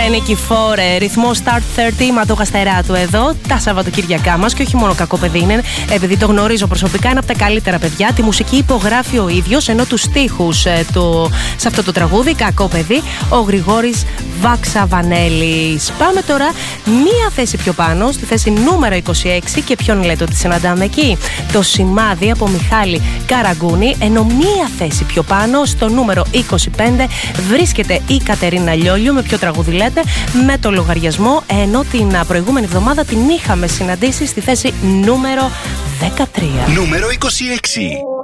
Νικηφόρε, ρυθμό Start 30, Ματούχα Στεράτου εδώ, τα Σαββατοκύριακά μας. Και όχι μόνο κακό παιδί είναι, επειδή το γνωρίζω προσωπικά, είναι από τα καλύτερα παιδιά. Τη μουσική υπογράφει ο ίδιος, ενώ τους στίχους σε αυτό το τραγούδι, κακό παιδί, ο Γρηγόρης Βαξαβανέλης. Πάμε τώρα μία θέση πιο πάνω, στη θέση νούμερο 26. Και ποιον λέτε ότι συναντάμε εκεί? Το Σημάδι από Μιχάλη Καραγκούνη. Ενώ μία θέση πιο πάνω, στο νούμερο 25, βρίσκεται η Κατερίνα Λιόλιου. Με ποιο τραγούδι λέτε? Με το Λογαριασμό. Ενώ την προηγούμενη εβδομάδα την είχαμε συναντήσει στη θέση νούμερο 13. Νούμερο 26.